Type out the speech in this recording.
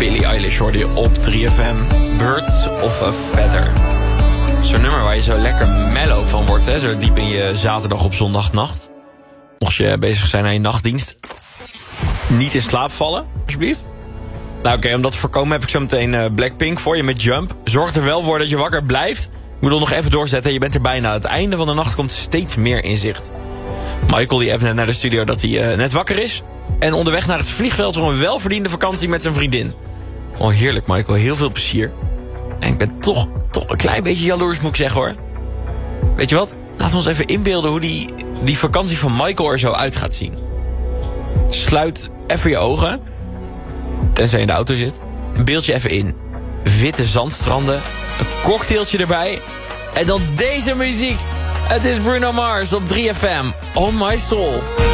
Billie Eilish hoorde je op 3FM. Birds of a Feather. Zo'n nummer waar je zo lekker mellow van wordt, hè? Zo diep in je zaterdag op zondagnacht. Mocht je bezig zijn aan je nachtdienst. Niet in slaap vallen, alsjeblieft. Nou oké, om dat te voorkomen heb ik zo meteen Blackpink voor je met Jump. Zorg er wel voor dat je wakker blijft. Ik moet nog even doorzetten, je bent er bijna. Het einde van de nacht komt steeds meer in zicht. Michael die appt net naar de studio dat hij net wakker is. En onderweg naar het vliegveld voor een welverdiende vakantie met zijn vriendin. Oh heerlijk Michael, heel veel plezier. En ik ben toch een klein beetje jaloers moet ik zeggen hoor. Weet je wat? Laten we ons even inbeelden hoe die vakantie van Michael er zo uit gaat zien. Sluit even je ogen. Tenzij je in de auto zit. En beeld je even in. Witte zandstranden. Een cocktailtje erbij. En dan deze muziek. Het is Bruno Mars op 3FM. On My Soul.